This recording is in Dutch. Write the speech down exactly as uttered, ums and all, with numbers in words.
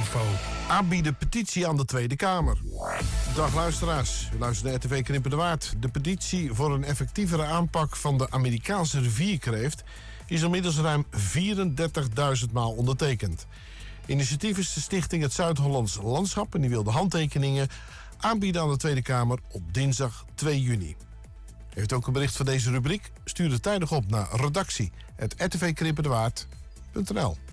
Info. Aanbieden petitie aan de Tweede Kamer. Dag luisteraars, u luistert naar R T V Krimpen de Waard. De petitie voor een effectievere aanpak van de Amerikaanse rivierkreeft is inmiddels ruim vierendertigduizend maal ondertekend. Initiatief is de stichting Het Zuid-Hollands Landschap en die wil de handtekeningen aanbieden aan de Tweede Kamer op dinsdag twee juni. Heeft ook een bericht van deze rubriek? Stuur het tijdig op naar redactie apenstaartje r t v krimpen de waard punt n l.